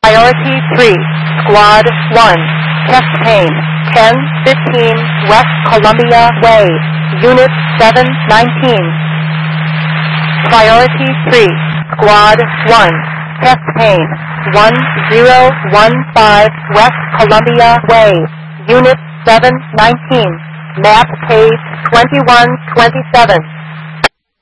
Priority 3, Squad 1, chest pain, 1015 West Columbia Way, Unit 719. Priority 3, Squad 1, chest pain, 1015 West Columbia Way, Unit 719, map page 2127.